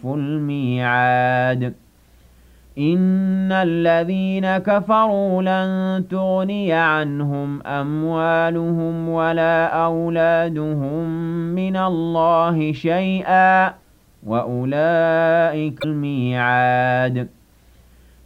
الميعاد إن الذين كفروا لن تغني عنهم أموالهم ولا أولادهم من الله شيئا وأولئك الميعاد